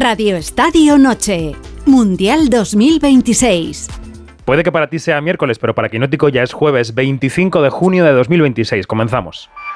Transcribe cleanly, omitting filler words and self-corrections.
Radio Estadio Noche, Mundial 2026. Puede que para ti sea miércoles, pero para Quinótico ya es jueves 25 de junio de 2026. Comenzamos.